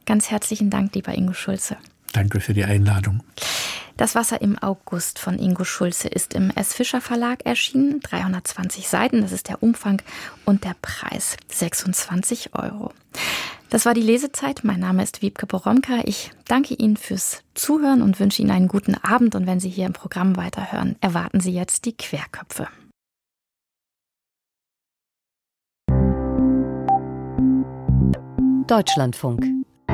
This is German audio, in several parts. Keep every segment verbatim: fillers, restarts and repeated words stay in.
Ganz herzlichen Dank, lieber Ingo Schulze. Danke für die Einladung. Das Wasser im August von Ingo Schulze ist im S. Fischer Verlag erschienen. dreihundertzwanzig Seiten, das ist der Umfang, und der Preis sechsundzwanzig Euro. Das war die Lesezeit. Mein Name ist Wiebke Boromka. Ich danke Ihnen fürs Zuhören und wünsche Ihnen einen guten Abend. Und wenn Sie hier im Programm weiterhören, erwarten Sie jetzt die Querköpfe. Deutschlandfunk.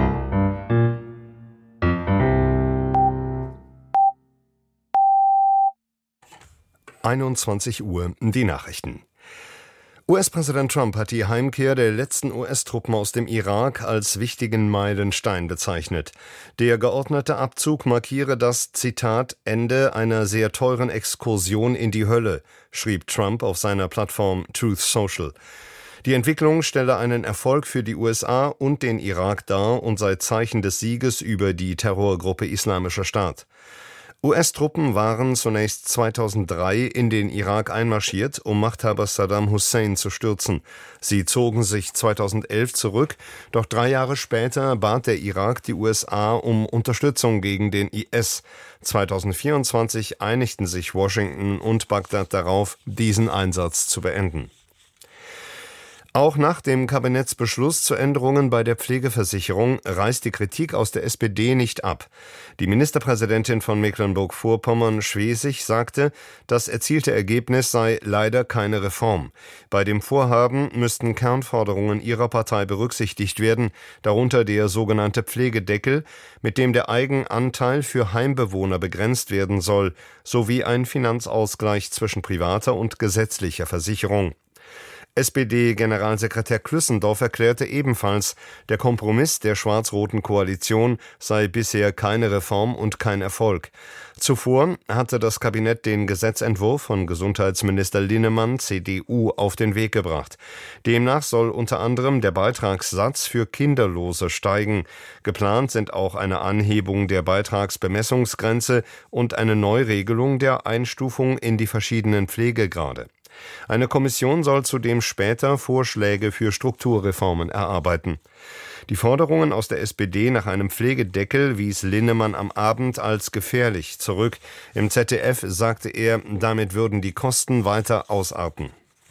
einundzwanzig Uhr, die Nachrichten. U S-Präsident Trump hat die Heimkehr der letzten U S-Truppen aus dem Irak als wichtigen Meilenstein bezeichnet. Der geordnete Abzug markiere das, Zitat, Ende einer sehr teuren Exkursion in die Hölle, schrieb Trump auf seiner Plattform Truth Social. Die Entwicklung stelle einen Erfolg für die U S A und den Irak dar und sei Zeichen des Sieges über die Terrorgruppe Islamischer Staat. U S-Truppen waren zunächst zweitausenddrei in den Irak einmarschiert, um Machthaber Saddam Hussein zu stürzen. Sie zogen sich zweitausendelf zurück, doch drei Jahre später bat der Irak die U S A um Unterstützung gegen den I S. zweitausendvierundzwanzig einigten sich Washington und Bagdad darauf, diesen Einsatz zu beenden. Auch nach dem Kabinettsbeschluss zu Änderungen bei der Pflegeversicherung reißt die Kritik aus der S P D nicht ab. Die Ministerpräsidentin von Mecklenburg-Vorpommern, Schwesig, sagte, das erzielte Ergebnis sei leider keine Reform. Bei dem Vorhaben müssten Kernforderungen ihrer Partei berücksichtigt werden, darunter der sogenannte Pflegedeckel, mit dem der Eigenanteil für Heimbewohner begrenzt werden soll, sowie ein Finanzausgleich zwischen privater und gesetzlicher Versicherung. S P D-Generalsekretär Klüssendorf erklärte ebenfalls, der Kompromiss der schwarz-roten Koalition sei bisher keine Reform und kein Erfolg. Zuvor hatte das Kabinett den Gesetzentwurf von Gesundheitsminister Linnemann, C D U, auf den Weg gebracht. Demnach soll unter anderem der Beitragssatz für Kinderlose steigen. Geplant sind auch eine Anhebung der Beitragsbemessungsgrenze und eine Neuregelung der Einstufung in die verschiedenen Pflegegrade. Eine Kommission soll zudem später Vorschläge für Strukturreformen erarbeiten. Die Forderungen aus der S P D nach einem Pflegedeckel wies Linnemann am Abend als gefährlich zurück. Im Z D F sagte er, damit würden die Kosten weiter ausarten.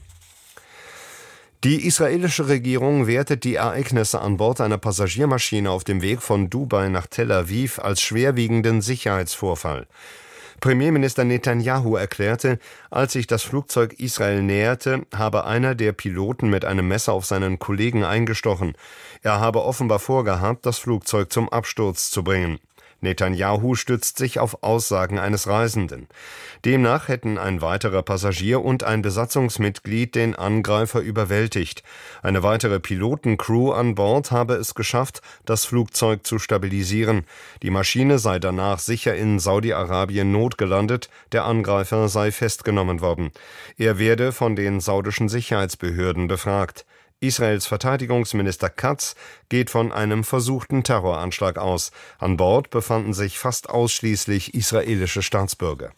Die israelische Regierung wertet die Ereignisse an Bord einer Passagiermaschine auf dem Weg von Dubai nach Tel Aviv als schwerwiegenden Sicherheitsvorfall. Premierminister Netanyahu erklärte, als sich das Flugzeug Israel näherte, habe einer der Piloten mit einem Messer auf seinen Kollegen eingestochen. Er habe offenbar vorgehabt, das Flugzeug zum Absturz zu bringen. Netanyahu stützt sich auf Aussagen eines Reisenden. Demnach hätten ein weiterer Passagier und ein Besatzungsmitglied den Angreifer überwältigt. Eine weitere Pilotencrew an Bord habe es geschafft, das Flugzeug zu stabilisieren. Die Maschine sei danach sicher in Saudi-Arabien notgelandet, der Angreifer sei festgenommen worden. Er werde von den saudischen Sicherheitsbehörden befragt. Israels Verteidigungsminister Katz geht von einem versuchten Terroranschlag aus. An Bord befanden sich fast ausschließlich israelische Staatsbürger.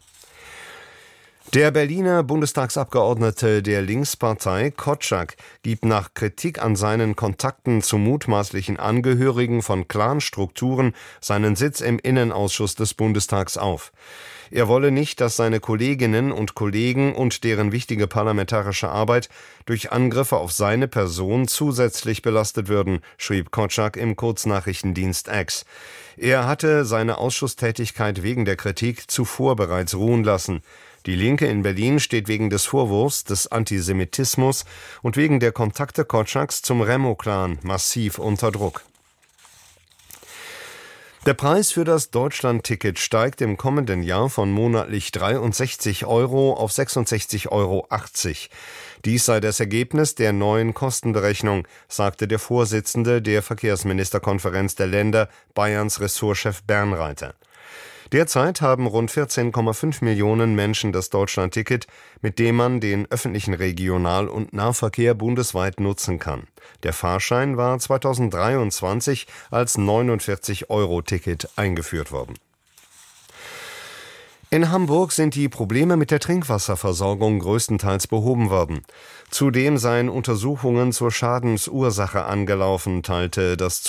Der Berliner Bundestagsabgeordnete der Linkspartei Kotschak gibt nach Kritik an seinen Kontakten zu mutmaßlichen Angehörigen von Clanstrukturen seinen Sitz im Innenausschuss des Bundestags auf. Er wolle nicht, dass seine Kolleginnen und Kollegen und deren wichtige parlamentarische Arbeit durch Angriffe auf seine Person zusätzlich belastet würden, schrieb Kotschak im Kurznachrichtendienst X. Er hatte seine Ausschusstätigkeit wegen der Kritik zuvor bereits ruhen lassen. Die Linke in Berlin steht wegen des Vorwurfs des Antisemitismus und wegen der Kontakte Kotschaks zum Remo-Clan massiv unter Druck. Der Preis für das Deutschland-Ticket steigt im kommenden Jahr von monatlich dreiundsechzig Euro auf sechsundsechzig Euro achtzig. Dies sei das Ergebnis der neuen Kostenberechnung, sagte der Vorsitzende der Verkehrsministerkonferenz der Länder, Bayerns Ressortchef Bernreiter. Derzeit haben rund vierzehn Komma fünf Millionen Menschen das Deutschland-Ticket, mit dem man den öffentlichen Regional- und Nahverkehr bundesweit nutzen kann. Der Fahrschein war zweitausenddreiundzwanzig als neunundvierzig Euro Ticket eingeführt worden. In Hamburg sind die Probleme mit der Trinkwasserversorgung größtenteils behoben worden. Zudem seien Untersuchungen zur Schadensursache angelaufen, teilte das